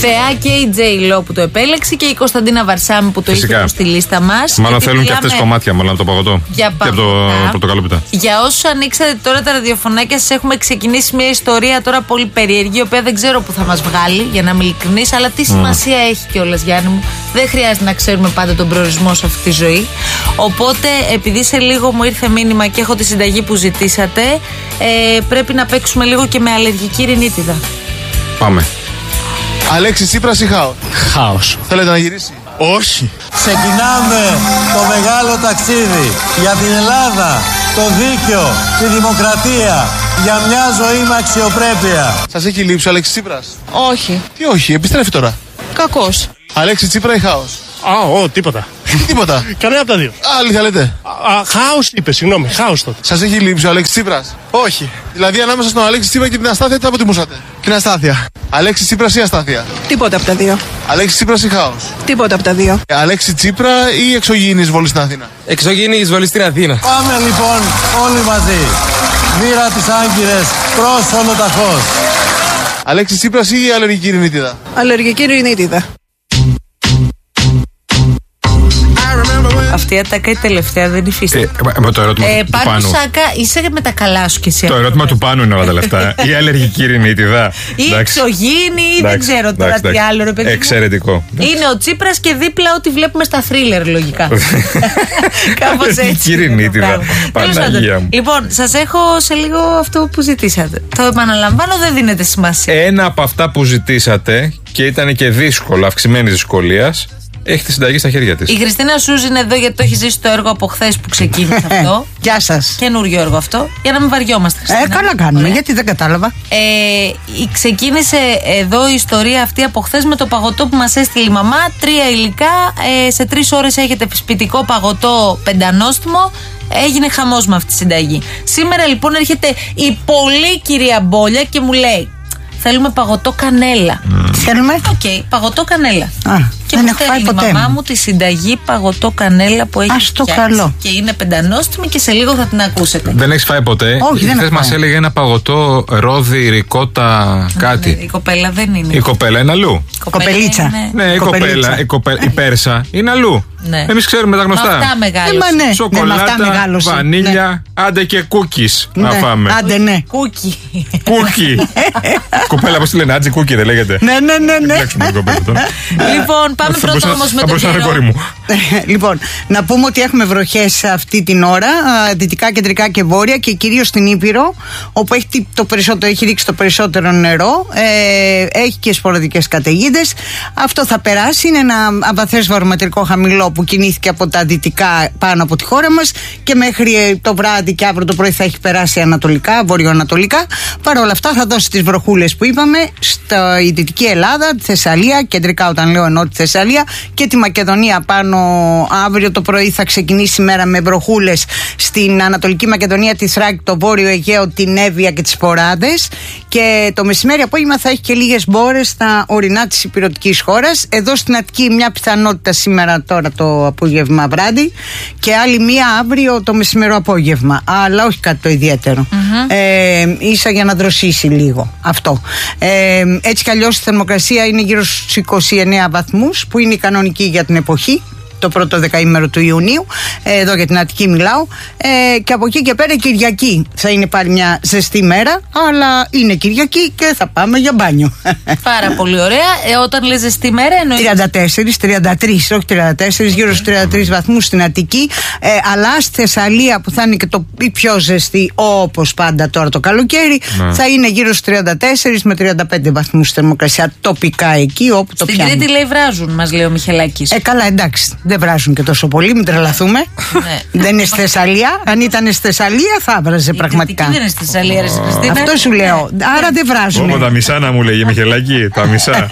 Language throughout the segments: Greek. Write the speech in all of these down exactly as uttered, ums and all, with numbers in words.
Θεά και η Τζέι Λο που το επέλεξε και η Κωνσταντίνα Βαρσάμι που το είχε στη λίστα μας. Μάλλον θέλουν μιλάμε... και αυτές κομμάτια, μάλλον το παγωτό. Για και από το πορτοκαλόπιτα. Για όσους ανοίξατε τώρα τα ραδιοφωνάκια σας, έχουμε ξεκινήσει μια ιστορία τώρα πολύ περίεργη, η οποία δεν ξέρω που θα μας βγάλει, για να είμαι ειλικρινής, αλλά τι σημασία mm. έχει κιόλας, Γιάννη μου. Δεν χρειάζεται να ξέρουμε πάντα τον προορισμό σε αυτή τη ζωή. Οπότε, επειδή σε λίγο μου ήρθε μήνυμα και έχω τη συνταγή που ζητήσατε, ε, πρέπει να παίξουμε λίγο και με αλλεργική ρινίτιδα. Πάμε. Αλέξη Τσίπρας ή χάος? Χάος. Θέλετε να γυρίσει? Όχι. Ξεκινάμε το μεγάλο ταξίδι για την Ελλάδα, το δίκαιο, τη δημοκρατία, για μια ζωή με αξιοπρέπεια. Σας έχει λείψει ο Αλέξης Τσίπρας? Όχι. Τι όχι, επιστρέφει τώρα. Κακός. Αλέξη Τσίπρα ή χάος? Α, ω, τίποτα. Τίποτα. Κανένα από τα δύο. Α, αλήθεια λέτε? Α, χάος είπε, συγγνώμη, χάος τότε. Σας έχει λείψει ο Αλέξης Τσίπρας? Όχι. Δηλαδή ανάμεσα στον Αλέξη Τσίπρα και την Αστάθεια τι αποτιμούσατε? Την Αστάθεια. Αλέξη Τσίπρας ή Αστάθεια? Τίποτα από τα δύο. Αλέξη Τσίπρας ή χάος? Τίποτα από τα δύο. Αλέξη Τσίπρα ή εξωγήινη εισβολή στην Αθήνα? Εξωγήινη εισβολή στην Αθήνα. Πάμε λοιπόν όλοι μαζί. Βήρα τις Άγκυρες προς Ολοταχώς. Αλέξη Τσίπρας ή αλλεργική ρινίτιδα? Αλλεργική ρινίτιδα. Αυτή η ατάκα η τελευταία δεν υφίσταται. Ε, το ερώτημα ε, του, Πάνου του Πάνου. Σάκα, είσαι με τα καλά σου κι εσύ. Το ερώτημα του Πάνου είναι όλα τα λεφτά. Η αλλεργική ρινίτιδα. Ή εξωγήινη ή δεν ξέρω τώρα τι άλλο, ρε παιδί. Εξαιρετικό. Είναι ο Τσίπρας και δίπλα ό,τι βλέπουμε στα θρίλερ, λογικά. Κάπως έτσι. Αλλεργική ρινίτιδα. Παναγία μου. Λοιπόν, σας έχω σε λίγο αυτό που ζητήσατε. Το επαναλαμβάνω, δεν δίνετε σημασία. Ένα από αυτά που ζητήσατε και ήταν και δύσκολο, αυξημένη δυσκολία, έχει τη συνταγή στα χέρια της. Η Χριστίνα Σούζ είναι εδώ γιατί το έχει ζήσει το έργο από χθες που ξεκίνησε αυτό. Γεια σας. Καινούριο έργο αυτό. Για να μην βαριόμαστε, Χριστίνα. Ε, καλά κάνουμε. Ωραία. Γιατί δεν κατάλαβα. Ε, ξεκίνησε εδώ η ιστορία αυτή από χθες με το παγωτό που μας έστειλε η μαμά. Τρία υλικά. Ε, σε τρεις ώρες έχετε σπιτικό παγωτό πεντανόστιμο. Έγινε χαμός με αυτή τη συνταγή. Σήμερα λοιπόν έρχεται η πολύ κυρία Μπόλια και μου λέει: θέλουμε παγωτό κανέλα. Mm. Θέλουμε. Οκ, okay, παγωτό κανέλα. Α, και δεν μου έχω φάει στέλνει ποτέ η μαμά μου. μου τη συνταγή παγωτό κανέλα που έχει Ας το φτιάξει. καλό. Και είναι πεντανόστιμη και σε λίγο θα την ακούσετε. Δεν έχεις φάει ποτέ? Όχι, δεν Χθες έχω μας φάει. έλεγε ένα παγωτό ρόδι, ρικότα, κάτι. Η κοπέλα δεν είναι. Η κοπέλα είναι αλλού. Κοπελίτσα. Είναι... Ναι, η κοπέλα, η, κοπέλα, η Πέρσα είναι αλλού. Ναι. Εμείς ξέρουμε τα γνωστά. Με αυτά μεγάλωσε. Ε, ναι. Σοκολάτα, ναι, μεγάλωσε. βανίλια, Ναι. άντε και κούκις Ναι. να φάμε. Άντε, ναι. Κούκι. Κούκι. Κοπέλα, πώς τη λένε, Άτζι Κούκι δεν λέγεται? Ναι, ναι, ναι, ναι. Λέξουμε την κοπέλα τώρα. Λοιπόν, πάμε πρώτα όμως με Θα τον μπορούσα να είναι καιρό. κόρη μου. Λοιπόν, να πούμε ότι έχουμε βροχές αυτή την ώρα, α, δυτικά, κεντρικά και βόρεια και κυρίως στην Ήπειρο, όπου έχει, το περισσότερο, έχει ρίξει το περισσότερο νερό, ε, έχει και σποραδικές καταιγίδες. Αυτό θα περάσει, είναι ένα αβαθές βαρομετρικό χαμηλό που κινήθηκε από τα δυτικά πάνω από τη χώρα μας και μέχρι το βράδυ και αύριο το πρωί θα έχει περάσει ανατολικά, βορειοανατολικά. Παρ' όλα αυτά θα δώσει τις βροχούλες που είπαμε στη Δυτική Ελλάδα, τη Θεσσαλία, κεντρικά όταν λέω εννοώ τη Θεσσαλία, και τη Μακεδονία πάνω. Αύριο το πρωί θα ξεκινήσει η μέρα με βροχούλες στην Ανατολική Μακεδονία, τη Θράκη, το Βόρειο Αιγαίο, την Εύβοια και τις Ποράδες. Και το μεσημέρι απόγευμα θα έχει και λίγες μπόρες στα ορεινά της υπηρετικής χώρας. Εδώ στην Αττική μια πιθανότητα σήμερα τώρα το απόγευμα βράδυ και άλλη μία αύριο το μεσημερό απόγευμα. Αλλά όχι κάτι το ιδιαίτερο. Mm-hmm. Ε, ίσα για να δροσίσει λίγο αυτό. Ε, έτσι κι αλλιώς η θερμοκρασία είναι γύρω στους είκοσι εννέα βαθμούς που είναι η κανονική για την εποχή. Το πρώτο δεκαήμερο του Ιουνίου, εδώ για την Αττική μιλάω, ε, και από εκεί και πέρα Κυριακή θα είναι πάλι μια ζεστή μέρα, αλλά είναι Κυριακή και θα πάμε για μπάνιο. Πάρα πολύ ωραία. Ε, όταν λες ζεστή μέρα εννοεί τριάντα τέσσερα, τριάντα τρία, όχι τριάντα τέσσερα, γύρω στους τριάντα τρεις βαθμούς στην Αττική, ε, αλλά στη Θεσσαλία που θα είναι και το πιο ζεστή όπως πάντα τώρα το καλοκαίρι, ναι, θα είναι γύρω στους τριάντα τέσσερα με τριάντα πέντε βαθμούς θερμοκρασία τοπικά εκεί όπου το πιάνουν. Στην Κρήτη λέει βράζουν, μας λέει ο Μιχελάκης. Ε, καλά, εντάξει. Δεν βράζουν και τόσο πολύ, μην τρελαθούμε. Δεν είναι στη Θεσσαλία. Αν ήταν στη Θεσσαλία θα βράζε πραγματικά. Δεν είναι στη Θεσσαλία, ρε Χριστίνα. Αυτό σου λέω. Άρα δεν βράζουν. Όπω τα μισά να μου λέγε Μιχελάκη, τα μισά.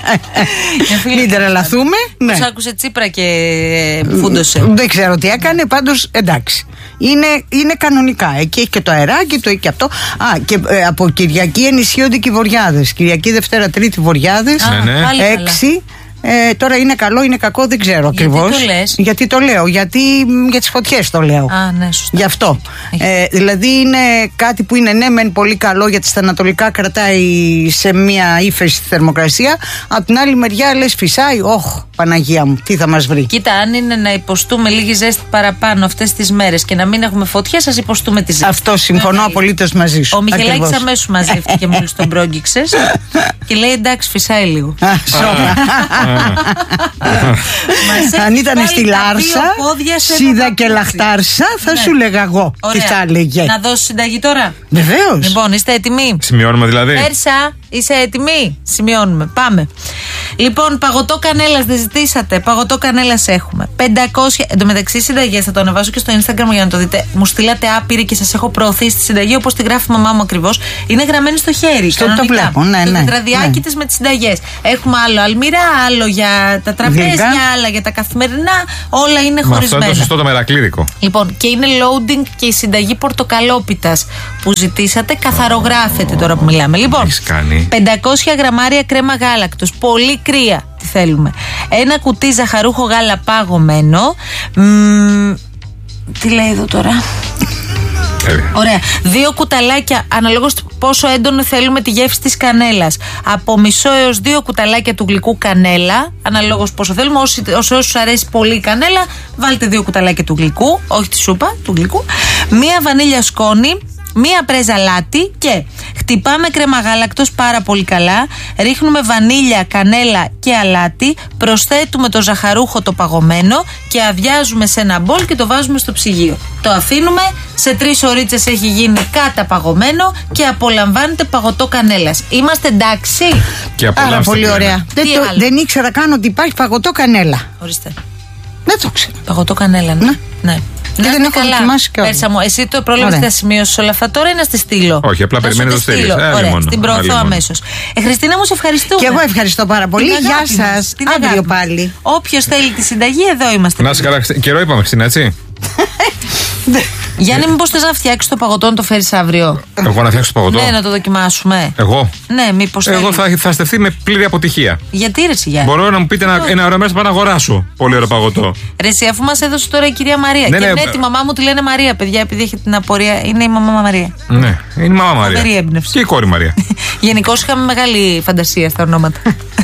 Μην τρελαθούμε. Πώς άκουσε Τσίπρα και φούντωσε. Δεν ξέρω τι έκανε, πάντως εντάξει. Είναι, είναι κανονικά. Εκεί έχει και το αεράκι, το έχει και αυτό. Α, και ε, από Κυριακή ενισχύονται και οι βοριάδες. Κυριακή, Δευτέρα, Τρίτη βοριάδες. Ναι, ναι. Έξι. Ε, τώρα είναι καλό, είναι κακό, δεν ξέρω ακριβώς. Γιατί το λες? Γιατί το λέω, γιατί μ, για τις φωτιές το λέω. Α, ναι, σωστά. Γι' αυτό. Ε, δηλαδή είναι κάτι που είναι ναι μεν πολύ καλό, γιατί στα ανατολικά κρατάει σε μια ύφεση στη θερμοκρασία. Απ' την άλλη μεριά λες φυσάει, όχ, Παναγία μου, τι θα μας βρει. Κοίτα, αν είναι να υποστούμε λίγη ζέστη παραπάνω αυτές τις μέρες και να μην έχουμε φωτιά, σας υποστούμε τη ζέστη. Αυτό συμφωνώ απολύτως μαζί σου. Ο Μιχελάκης αμέσως μαζεύτηκε μόλις τον πρόγγιξες και λέει εντάξει, φυσάει λίγο. Α, σώμα. Αν ήταν στη Λάρσα, Σίδα και Λαχτάρσα, θα σου λέγα εγώ τι θα έλεγε. Να δώσω συνταγή τώρα. Βεβαίως. Λοιπόν, είστε έτοιμοι? Σημειώνουμε δηλαδή. Πέρσα, είσαι έτοιμοι? Σημειώνουμε. Πάμε. Λοιπόν, παγωτό κανέλας δεν ζητήσατε. Παγωτό κανέλας έχουμε. πεντακόσια. Εν τω μεταξύ, συνταγές θα το ανεβάσω και στο Instagram για να το δείτε. Μου στείλατε άπειρη και σας έχω προωθήσει τη συνταγή όπως τη γράφει η μαμά μου ακριβώς. Είναι γραμμένη στο χέρι. Στο το βλέπω, ναι, το ναι. τετραδιάκι ναι. της με τις συνταγές. Έχουμε άλλο αλμυρά, άλλο για τα τραπέζια, Γλυκά. άλλα για τα καθημερινά. Όλα είναι Μα αυτό χωρισμένα. είναι το σωστό το μερακλίδικο. Λοιπόν, και είναι loading και η συνταγή πορτοκαλόπιτας που ζητήσατε. Καθαρογράφεται τώρα που μιλάμε. Λοιπόν, Έχεις κάνει. πεντακόσια γραμμάρια κρέμα γάλακτος. Πολύ κρύα. Τι θέλουμε. Ένα κουτί ζαχαρούχο γάλα παγωμένο. Μ, τι λέει εδώ τώρα. Ωραία. Δύο κουταλάκια, αναλόγως πόσο έντονο θέλουμε τη γεύση της κανέλας. Από μισό έως δύο κουταλάκια του γλυκού κανέλα, αναλόγως πόσο θέλουμε. Όσοι, όσους αρέσει πολύ η κανέλα, βάλτε δύο κουταλάκια του γλυκού, όχι τη σούπα, του γλυκού. Μία βανίλια σκόνη. Μία πρέζα λάτι και χτυπάμε κρέμα γάλακτος πάρα πολύ καλά. Ρίχνουμε βανίλια, κανέλα και αλάτι. Προσθέτουμε το ζαχαρούχο το παγωμένο και αδειάζουμε σε ένα μπολ και το βάζουμε στο ψυγείο. Το αφήνουμε, σε τρεις ωρίτσες έχει γίνει καταπαγωμένο και απολαμβάνετε παγωτό κανέλας. Είμαστε εντάξει? Και Άρα πολύ την ωραία. Δεν, Τι το, άλλο? δεν ήξερα καν ότι υπάρχει παγωτό κανέλα. Ορίστε. Δεν το ξέρω. Παγωτό κανέλα, ναι. Ναι. ναι. Και Να δεν είστε έχω καλά. δοκιμάσει κιόλας. Πέρσα μου, εσύ το πρόβλημα Ωραία. θα σημειώσει όλα αυτά τώρα ή να στη στείλω? Όχι, απλά Να σου περιμένει τη να το στείλεις. στείλω. Ε, άλλη Ωραία, μόνο. στην προωθώ Άλλη μόνο. αμέσως. Ε, Χριστίνα μου, σε ευχαριστούμε. Και εγώ ευχαριστώ πάρα πολύ. Την Γεια αγάπη μας, σας. την Αύριο αγάπη μας. πάλι. Όποιος θέλει τη συνταγή, εδώ είμαστε. Να σε καλά, Χριστίνα. Καιρό είπαμε, Χριστίνα, έτσι. Γιάννη, μήπως θες να φτιάξεις το παγωτό να το φέρεις αύριο? Εγώ να φτιάξω το παγωτό. Ναι, να το δοκιμάσουμε. Εγώ. Ναι, μήπως Εγώ θέλεις. θα, θα στεφθεί με πλήρη αποτυχία. Γιατί ρε εσύ, Γιάννη? Μπορώ να μου πείτε ένα, ένα ωραίο μέρο να πάω να αγοράσω. Πολύ ωραίο παγωτό. Ρε εσύ, αφού μας έδωσε τώρα η κυρία Μαρία. Ναι, και ναι, ναι, ε, τη μαμά μου τη λένε Μαρία, παιδιά, επειδή έχει την απορία. Είναι η μαμά Μαρία. Ναι, είναι η μαμά Φοβερή Μαρία. έμπνευση. Και η κόρη Μαρία. Γενικώς είχαμε μεγάλη φαντασία στα ονόματα.